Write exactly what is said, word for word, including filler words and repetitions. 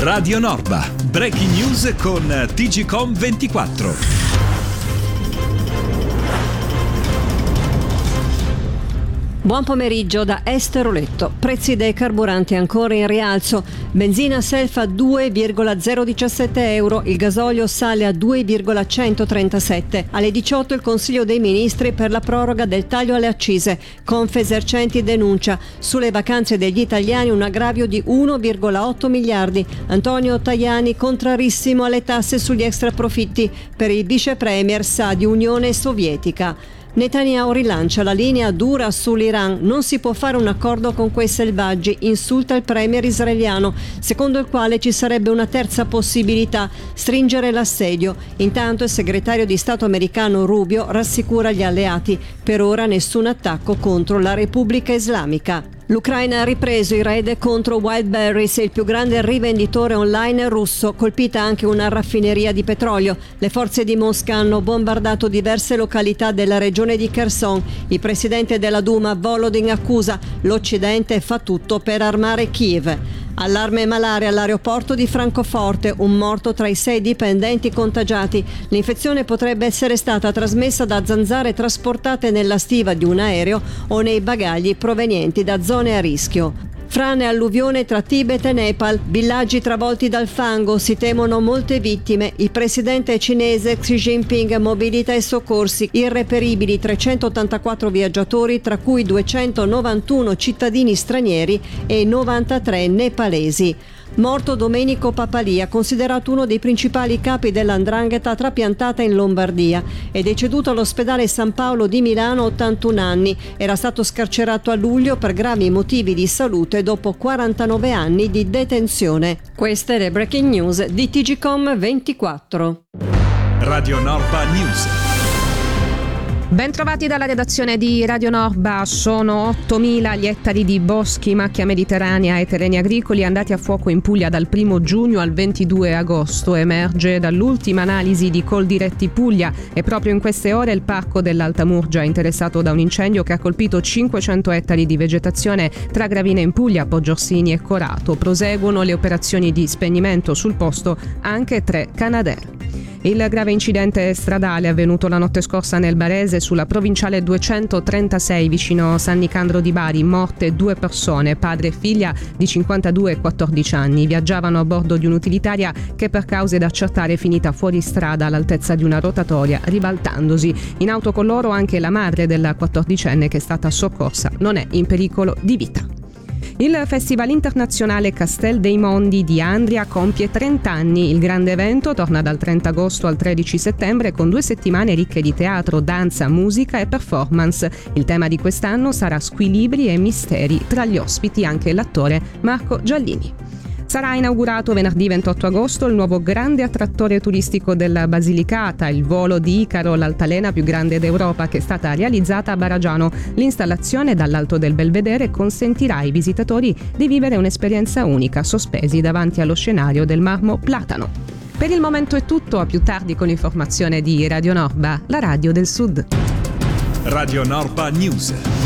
Radio Norba, breaking news con T G Com ventiquattro. Buon pomeriggio da Esteroletto. Prezzi dei carburanti ancora in rialzo. Benzina self a due virgola zero diciassette euro, il gasolio sale a due virgola centotrentasette. Alle diciotto il Consiglio dei Ministri per la proroga del taglio alle accise. Confesercenti denuncia sulle vacanze degli italiani un aggravio di uno virgola otto miliardi. Antonio Tajani contrarissimo alle tasse sugli extraprofitti. Per il vice premier sa di Unione Sovietica. Netanyahu rilancia la linea dura sull'Iran. Non si può fare un accordo con quei selvaggi, insulta il premier israeliano, secondo il quale ci sarebbe una terza possibilità, stringere l'assedio. Intanto il segretario di Stato americano Rubio rassicura gli alleati, per ora nessun attacco contro la Repubblica Islamica. L'Ucraina ha ripreso i raid contro Wildberries, il più grande rivenditore online russo, colpita anche una raffineria di petrolio. Le forze di Mosca hanno bombardato diverse località della regione di Kherson. Il presidente della Duma, Volodin, accusa l'Occidente fa tutto per armare Kiev. Allarme malaria all'aeroporto di Francoforte, un morto tra i sei dipendenti contagiati. L'infezione potrebbe essere stata trasmessa da zanzare trasportate nella stiva di un aereo o nei bagagli provenienti da zone a rischio. Frane e alluvione tra Tibet e Nepal, villaggi travolti dal fango, si temono molte vittime. Il presidente cinese Xi Jinping mobilita i soccorsi, irreperibili trecentottantaquattro viaggiatori, tra cui duecentonovantuno cittadini stranieri e novantatré nepalesi. Morto Domenico Papalia, considerato uno dei principali capi dell'Andrangheta trapiantata in Lombardia. È deceduto all'ospedale San Paolo di Milano, ottantuno anni. Era stato scarcerato a luglio per gravi motivi di salute dopo quarantanove anni di detenzione. Queste le breaking news di T G Com ventiquattro. Radio Norba News. Ben trovati dalla redazione di Radio Norba. Sono ottomila gli ettari di boschi, macchia mediterranea e terreni agricoli andati a fuoco in Puglia dal primo giugno al ventidue agosto. Emerge dall'ultima analisi di Coldiretti Puglia e proprio in queste ore il parco dell'Alta Murgia è interessato da un incendio che ha colpito cinquecento ettari di vegetazione tra Gravina in Puglia, Poggiorsini e Corato. Proseguono le operazioni di spegnimento sul posto anche tre Canadair. Il grave incidente stradale avvenuto la notte scorsa nel Barese sulla provinciale duecentotrentasei vicino San Nicandro di Bari. Morte due persone, padre e figlia di cinquantadue e quattordici anni. Viaggiavano a bordo di un'utilitaria che per cause da accertare è finita fuori strada all'altezza di una rotatoria ribaltandosi. In auto con loro anche la madre della quattordicenne che è stata soccorsa. Non è in pericolo di vita. Il Festival Internazionale Castel dei Mondi di Andria compie trenta anni. Il grande evento torna dal trenta agosto al tredici settembre con due settimane ricche di teatro, danza, musica e performance. Il tema di quest'anno sarà squilibri e misteri. Tra gli ospiti anche l'attore Marco Giallini. Sarà inaugurato venerdì ventotto agosto il nuovo grande attrattore turistico della Basilicata, il volo di Icaro, l'altalena più grande d'Europa, che è stata realizzata a Baragiano. L'installazione dall'alto del Belvedere consentirà ai visitatori di vivere un'esperienza unica, sospesi davanti allo scenario del marmo Platano. Per il momento è tutto, a più tardi con l'informazione di Radio Norba, la radio del Sud. Radio Norba News.